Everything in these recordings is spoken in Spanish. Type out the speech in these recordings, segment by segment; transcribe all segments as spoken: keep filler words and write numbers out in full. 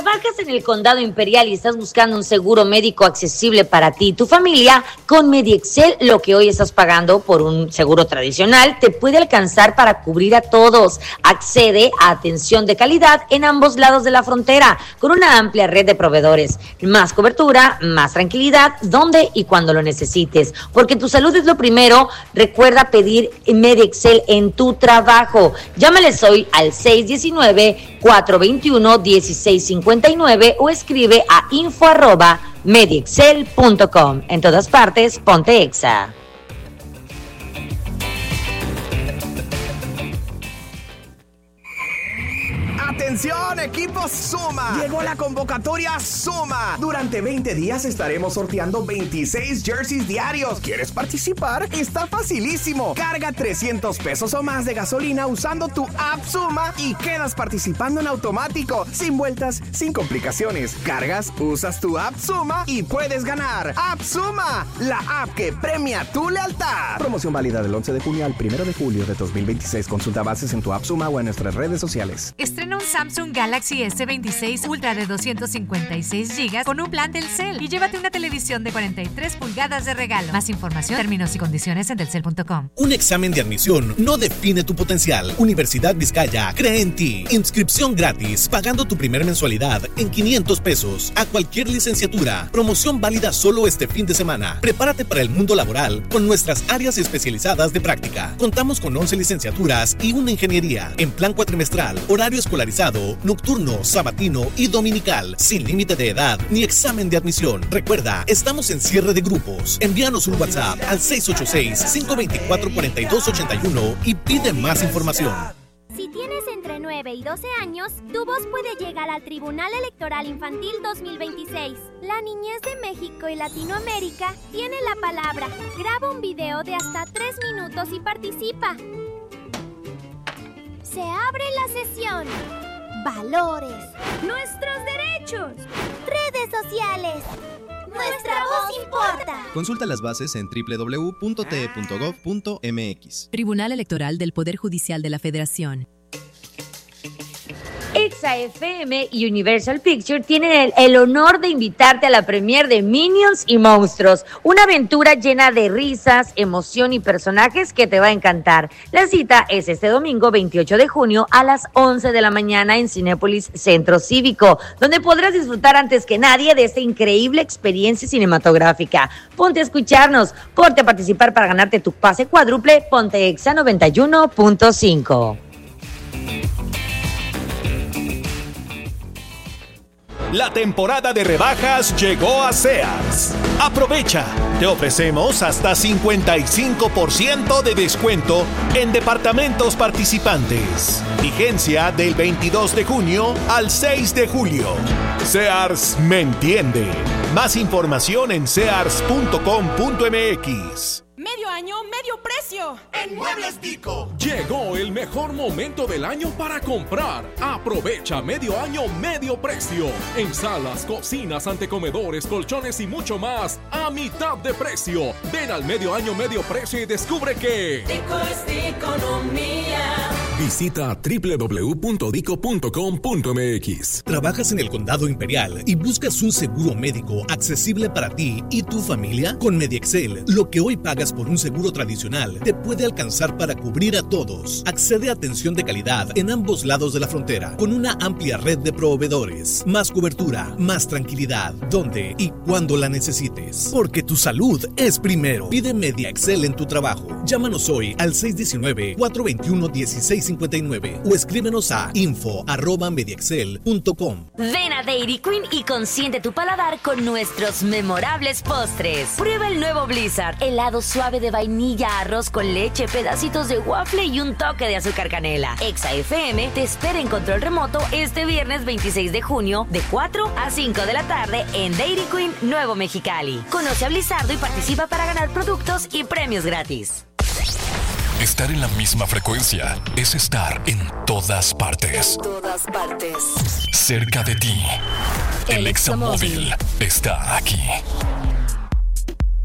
¿Trabajas en el Condado Imperial y estás buscando un seguro médico accesible para ti y tu familia? Con MediExcel, lo que hoy estás pagando por un seguro tradicional te puede alcanzar para cubrir a todos. Accede a atención de calidad en ambos lados de la frontera, con una amplia red de proveedores. Más cobertura, más tranquilidad, donde y cuando lo necesites. Porque tu salud es lo primero. Recuerda pedir MediExcel en tu trabajo. Llámales hoy al seis uno nueve, cuatro dos uno, uno seis cinco nueve o escribe a info arroba mediexcel punto com. En todas partes, ponte Exa. ¡Atención, equipo Suma! Llegó la convocatoria Suma. Durante veinte días estaremos sorteando veintiséis jerseys diarios. ¿Quieres participar? Está facilísimo. Carga trescientos pesos o más de gasolina usando tu app Suma y quedas participando en automático, sin vueltas, sin complicaciones. Cargas, usas tu app Suma y puedes ganar. App Suma, la app que premia tu lealtad. Promoción válida del once de junio al primero de julio de dos mil veintiséis. Consulta bases en tu app Suma o en nuestras redes sociales. Estrena un Samsung Galaxy S veintiséis Ultra de doscientos cincuenta y seis gigas con un plan Telcel y llévate una televisión de cuarenta y tres pulgadas de regalo. Más información, términos y condiciones en telcel punto com. Un examen de admisión no define tu potencial. Universidad Vizcaya cree en ti. Inscripción gratis, pagando tu primera mensualidad en quinientos pesos a cualquier licenciatura. Promoción válida solo este fin de semana. Prepárate para el mundo laboral con nuestras áreas especializadas de práctica. Contamos con once licenciaturas y una ingeniería en plan cuatrimestral, horario escolarizado, nocturno, sabatino y dominical, sin límite de edad ni examen de admisión. Recuerda, estamos en cierre de grupos. Envíanos un WhatsApp al seis ocho seis, cinco dos cuatro, cuatro dos ocho uno y pide más información. Si tienes entre nueve y doce años, tu voz puede llegar al Tribunal Electoral Infantil dos mil veintiséis. La niñez de México y Latinoamérica tiene la palabra. Graba un video de hasta tres minutos y participa. Se abre la sesión. Valores. Nuestros derechos. Redes sociales. Nuestra voz importa. Consulta las bases en doble u doble u doble u punto t e punto gov punto m x. Tribunal Electoral del Poder Judicial de la Federación. Exa F M y Universal Pictures tienen el, el honor de invitarte a la premiere de Minions y Monstruos, una aventura llena de risas, emoción y personajes que te va a encantar. La cita es este domingo veintiocho de junio a las once de la mañana en Cinépolis Centro Cívico, donde podrás disfrutar antes que nadie de esta increíble experiencia cinematográfica. Ponte a escucharnos, ponte a participar para ganarte tu pase cuádruple, ponte Exa noventa y uno punto cinco. La temporada de rebajas llegó a Sears. Aprovecha, te ofrecemos hasta cincuenta y cinco por ciento de descuento en departamentos participantes. Vigencia del veintidós de junio al seis de julio. Sears me entiende. Más información en sears punto com punto m x. Medio año, medio precio. En Muebles Dico. Llegó el mejor momento del año para comprar. Aprovecha medio año, medio precio. En salas, cocinas, antecomedores, colchones y mucho más a mitad de precio. Ven al medio año, medio precio y descubre que Dico es de economía. Visita doble u doble u doble u punto dico punto com punto m x. ¿Trabajas en el Condado Imperial y buscas un seguro médico accesible para ti y tu familia? Con MediExcel, lo que hoy pagas por un seguro tradicional te puede alcanzar para cubrir a todos. Accede a atención de calidad en ambos lados de la frontera, con una amplia red de proveedores. Más cobertura, más tranquilidad, donde y cuando la necesites. Porque tu salud es primero. Pide MediExcel en tu trabajo. Llámanos hoy al seis uno nueve, cuatro dos uno, uno seis cinco nueve o escríbenos a info arroba mediexcel punto com. Ven a Dairy Queen y consiente tu paladar con nuestros memorables postres. Prueba el nuevo Blizzard, helado suave de vainilla, arroz con leche, pedacitos de waffle y un toque de azúcar canela. Exa F M te espera en control remoto este viernes veintiséis de junio de cuatro a cinco de la tarde en Dairy Queen Nuevo Mexicali. Conoce a Blizzardo y participa para ganar productos y premios gratis. Estar en la misma frecuencia es estar en todas partes. En todas partes. Cerca de ti. El Examóvil está aquí.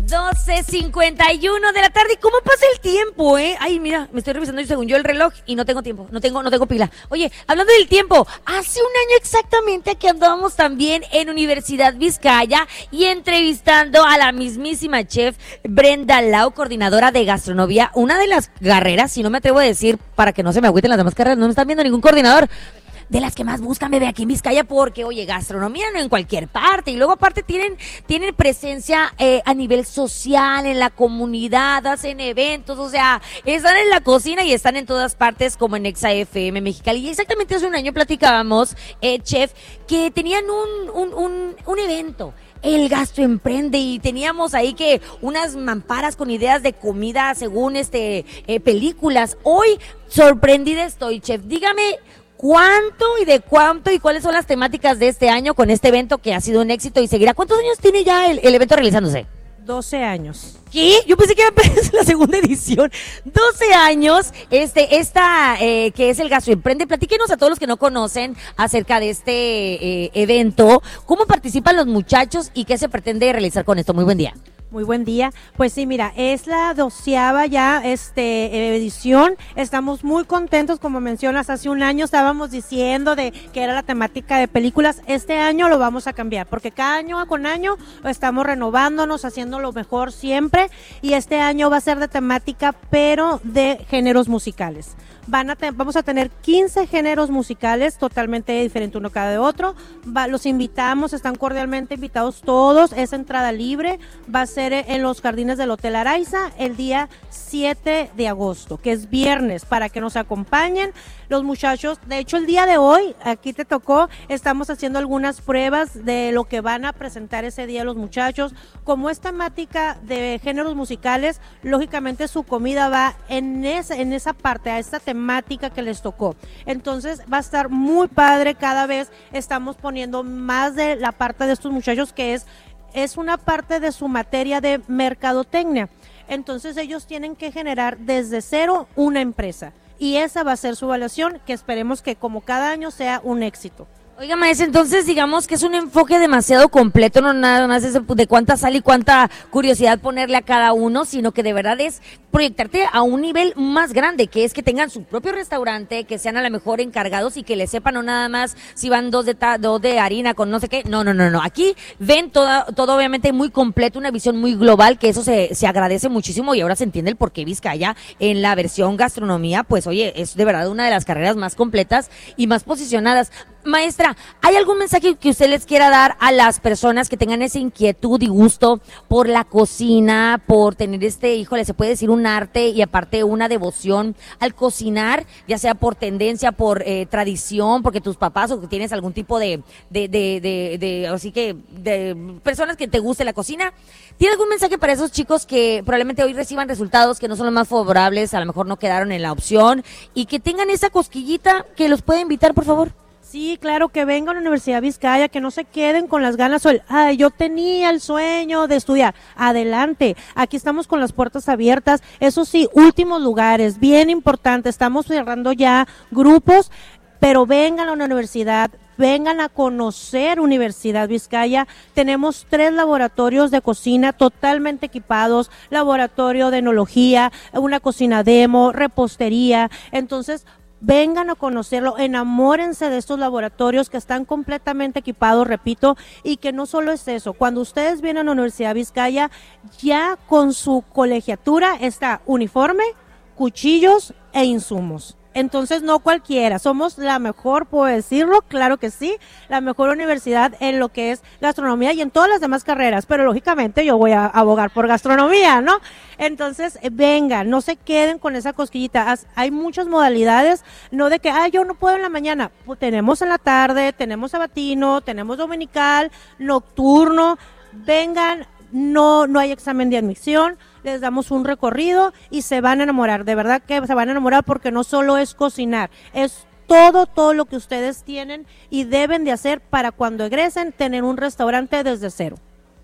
doce cincuenta y uno de la tarde. ¿Y cómo pasa el tiempo, eh? Ay, mira, me estoy revisando yo según yo el reloj y no tengo tiempo, no tengo, no tengo pila. Oye, hablando del tiempo, hace un año exactamente que andábamos también en Universidad Vizcaya y entrevistando a la mismísima chef Brenda Lau, coordinadora de gastronomía, una de las carreras, si no me atrevo a decir, para que no se me agüiten las demás carreras, no me están viendo ningún coordinador, de las que más buscan, bebé, aquí en Vizcaya, porque, oye, gastronomía no en cualquier parte, y luego aparte tienen, tienen presencia eh, a nivel social, en la comunidad, hacen eventos, o sea, están en la cocina y están en todas partes, como en Exa F M Mexicali. Y exactamente hace un año platicábamos, eh, chef, que tenían un, un, un, un evento, el Gastro Emprende, y teníamos ahí que unas mamparas con ideas de comida según este eh, películas. Hoy sorprendida estoy, chef, dígame ¿cuánto y de cuánto y cuáles son las temáticas de este año con este evento que ha sido un éxito y seguirá? ¿Cuántos años tiene ya el, el evento realizándose? doce años. ¿Qué? Yo pensé que iba a empezar la segunda edición. doce años, este, esta, eh, que es el Gastro Emprende. Platíquenos a todos los que no conocen acerca de este eh, evento. ¿Cómo participan los muchachos y qué se pretende realizar con esto? Muy buen día. Muy buen día. Pues sí, mira, es la doceava ya este edición. Estamos muy contentos, como mencionas, hace un año estábamos diciendo de que era la temática de películas. Este año lo vamos a cambiar, porque cada año con año estamos renovándonos, haciendo lo mejor siempre, y este año va a ser de temática, pero de géneros musicales. Van a te- vamos a tener quince géneros musicales totalmente diferentes uno cada de otro. Va, los invitamos, están cordialmente invitados todos, es entrada libre, va a ser en los jardines del Hotel Araiza el día siete de agosto, que es viernes, para que nos acompañen los muchachos. De hecho, el día de hoy, aquí te tocó, estamos haciendo algunas pruebas de lo que van a presentar ese día los muchachos. Como es temática de géneros musicales, lógicamente su comida va en esa, en esa parte, a esta temática que les tocó. Entonces va a estar muy padre, cada vez estamos poniendo más de la parte de estos muchachos, que es, es una parte de su materia de mercadotecnia. Entonces ellos tienen que generar desde cero una empresa. Y esa va a ser su evaluación, que esperemos que como cada año sea un éxito. Oiga, maestra, entonces digamos que es un enfoque demasiado completo, no nada más es de cuánta sal y cuánta curiosidad ponerle a cada uno, sino que de verdad es proyectarte a un nivel más grande, que es que tengan su propio restaurante, que sean a lo mejor encargados y que les sepan no nada más si van dos de ta- dos de harina con no sé qué. No, no, no, no. Aquí ven todo, todo obviamente muy completo, una visión muy global, que eso se, se agradece muchísimo, y ahora se entiende el por qué Vizcaya en la versión gastronomía, pues oye, es de verdad una de las carreras más completas y más posicionadas. Maestra, ¿hay algún mensaje que usted les quiera dar a las personas que tengan esa inquietud y gusto por la cocina, por tener este, híjole, se puede decir un arte y aparte una devoción al cocinar, ya sea por tendencia, por eh, tradición, porque tus papás o que tienes algún tipo de, de, de, de, de, así que, de personas que te guste la cocina? ¿Tiene algún mensaje para esos chicos que probablemente hoy reciban resultados que no son los más favorables, a lo mejor no quedaron en la opción, y que tengan esa cosquillita que los puede invitar, por favor? Sí, claro, que vengan a la Universidad Vizcaya, que no se queden con las ganas o el, ay, yo tenía el sueño de estudiar. Adelante, aquí estamos con las puertas abiertas. Eso sí, últimos lugares, bien importante, estamos cerrando ya grupos, pero vengan a la universidad, vengan a conocer Universidad Vizcaya. Tenemos tres laboratorios de cocina totalmente equipados, laboratorio de enología, una cocina demo, repostería. Entonces, vengan a conocerlo, enamórense de estos laboratorios que están completamente equipados, repito, y que no solo es eso, cuando ustedes vienen a la Universidad Vizcaya, ya con su colegiatura está uniforme, cuchillos e insumos. Entonces no cualquiera, somos la mejor, puedo decirlo, claro que sí, la mejor universidad en lo que es gastronomía y en todas las demás carreras, pero lógicamente yo voy a abogar por gastronomía, ¿no? Entonces vengan, no se queden con esa cosquillita, hay muchas modalidades, no de que, ah, yo no puedo en la mañana, pues tenemos en la tarde, tenemos sabatino, tenemos dominical, nocturno, vengan. No, no hay examen de admisión, les damos un recorrido y se van a enamorar, de verdad que se van a enamorar, porque no solo es cocinar, es todo, todo lo que ustedes tienen y deben de hacer para cuando egresen tener un restaurante desde cero.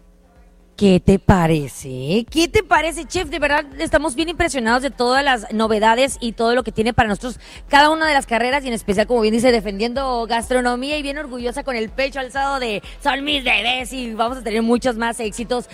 ¿Qué te parece? ¿Qué te parece, chef? De verdad estamos bien impresionados de todas las novedades y todo lo que tiene para nosotros cada una de las carreras, y en especial, como bien dice, defendiendo gastronomía, y bien orgullosa con el pecho alzado de son mis bebés y vamos a tener muchos más éxitos.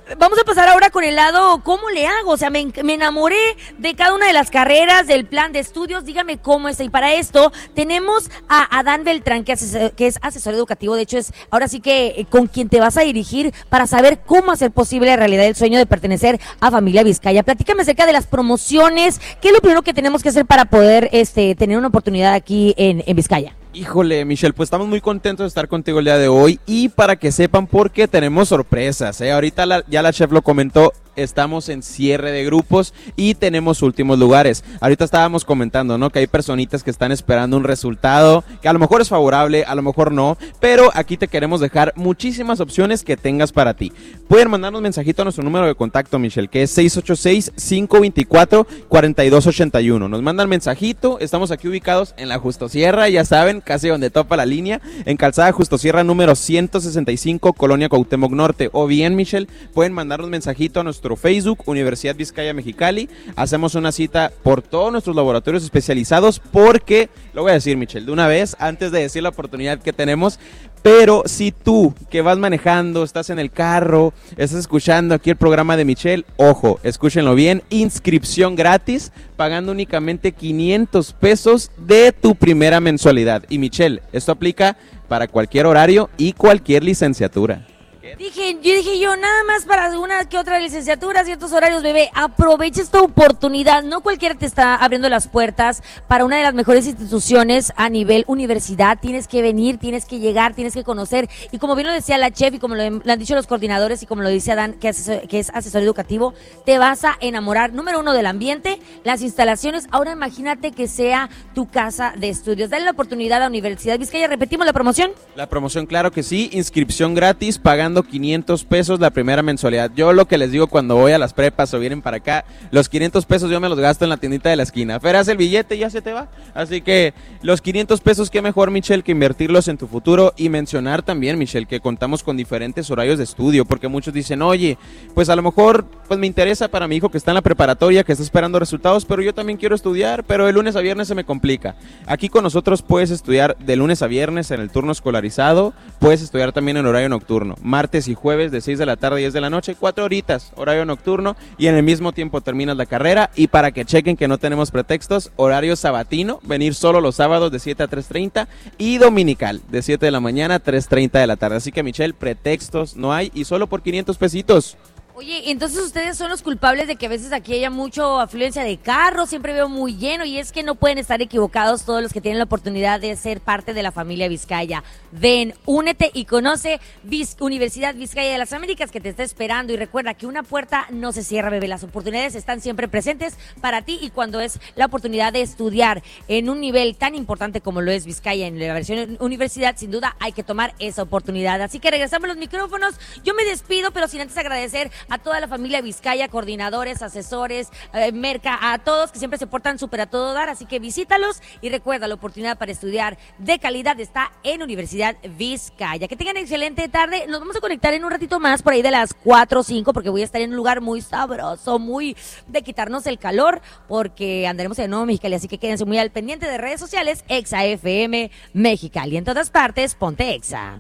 vamos a pasar ahora con el lado, ¿cómo le hago? O sea, me, me enamoré de cada una de las carreras, del plan de estudios, dígame cómo es. Y para esto tenemos a Adán Beltrán, que, asesor, que es asesor educativo, de hecho es ahora sí que eh, con quien te vas a dirigir para saber cómo hacer posible la realidad del sueño de pertenecer a Familia Vizcaya. Platícame acerca de las promociones, ¿qué es lo primero que tenemos que hacer para poder este, tener una oportunidad aquí en, en Vizcaya? Híjole, Michelle, pues estamos muy contentos de estar contigo el día de hoy y para que sepan porque tenemos sorpresas, ¿eh? Ahorita la, ya la chef lo comentó, estamos en cierre de grupos y tenemos últimos lugares. Ahorita estábamos comentando, ¿no? Que hay personitas que están esperando un resultado que a lo mejor es favorable, a lo mejor no, pero aquí te queremos dejar muchísimas opciones que tengas para ti. Pueden mandarnos mensajito a nuestro número de contacto, Michelle, que es seis ocho seis, cinco dos cuatro, cuatro dos ocho uno. Nos mandan mensajito, estamos aquí ubicados en la Justosierra, ya saben, casi donde topa la línea, en Calzada Justosierra número ciento sesenta y cinco, Colonia Cuauhtémoc Norte. O bien, Michelle, pueden mandarnos mensajito a nuestro Facebook, Universidad Vizcaya Mexicali. Hacemos una cita por todos nuestros laboratorios especializados porque, lo voy a decir, Michelle, de una vez, antes de decir la oportunidad que tenemos, pero si tú que vas manejando, estás en el carro, estás escuchando aquí el programa de Michelle, ojo, escúchenlo bien, inscripción gratis, pagando únicamente quinientos pesos de tu primera mensualidad. Y Michelle, esto aplica para cualquier horario y cualquier licenciatura. Dije, yo dije yo, nada más para una que otra licenciatura, ciertos horarios, bebé, aprovecha esta oportunidad, no cualquiera te está abriendo las puertas para una de las mejores instituciones a nivel universidad, tienes que venir, tienes que llegar, tienes que conocer, y como bien lo decía la chef y como lo, lo han dicho los coordinadores y como lo dice Adán, que es, que es asesor educativo, te vas a enamorar, número uno, del ambiente, las instalaciones, ahora imagínate que sea tu casa de estudios, dale la oportunidad a la Universidad Vizcaya. ¿Repetimos la promoción? La promoción, claro que sí, inscripción gratis, pagando quinientos pesos la primera mensualidad. Yo lo que les digo cuando voy a las prepas o vienen para acá, los quinientos pesos yo me los gasto en la tiendita de la esquina. Fer, haz el billete y ya se te va. Así que los quinientos pesos, qué mejor, Michelle, que invertirlos en tu futuro. Y mencionar también, Michelle, que contamos con diferentes horarios de estudio, porque muchos dicen, oye, pues a lo mejor pues me interesa para mi hijo que está en la preparatoria, que está esperando resultados, pero yo también quiero estudiar, pero de lunes a viernes se me complica. Aquí con nosotros puedes estudiar de lunes a viernes en el turno escolarizado, puedes estudiar también en horario nocturno, martes y jueves de seis de la tarde a diez de la noche, cuatro horitas, horario nocturno, y en el mismo tiempo terminas la carrera. Y para que chequen que no tenemos pretextos, horario sabatino, venir solo los sábados de siete a tres treinta y dominical de siete de la mañana a tres treinta de la tarde. Así que, Michelle, pretextos no hay y solo por quinientos pesitos. Oye, entonces ustedes son los culpables de que a veces aquí haya mucha afluencia de carros, siempre veo muy lleno, y es que no pueden estar equivocados todos los que tienen la oportunidad de ser parte de la familia Vizcaya. Ven, únete y conoce Viz- Universidad Vizcaya de las Américas, que te está esperando, y recuerda que una puerta no se cierra, bebé, las oportunidades están siempre presentes para ti, y cuando es la oportunidad de estudiar en un nivel tan importante como lo es Vizcaya en la versión universidad, sin duda hay que tomar esa oportunidad. Así que regresamos a los micrófonos, yo me despido, pero sin antes agradecer a toda la familia Vizcaya, coordinadores, asesores, eh, Merca, a todos que siempre se portan súper a todo dar, así que visítalos y recuerda, la oportunidad para estudiar de calidad está en Universidad Vizcaya. Que tengan excelente tarde, nos vamos a conectar en un ratito más, por ahí de las cuatro o cinco, porque voy a estar en un lugar muy sabroso, muy de quitarnos el calor, porque andaremos en Nuevo Mexicali, así que quédense muy al pendiente de redes sociales, Exa F M Mexicali, en todas partes, ponte Exa.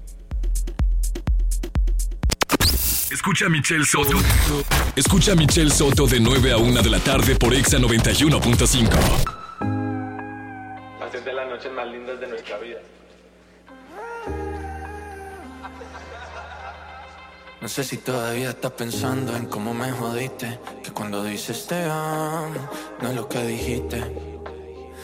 Escucha a Michelle Soto. Escucha a Michelle Soto de nueve a una de la tarde por Exa noventa y uno punto cinco. Haces de las noches más lindas de nuestra vida. No sé si todavía estás pensando en cómo me jodiste, que cuando dices te amo, no es lo que dijiste.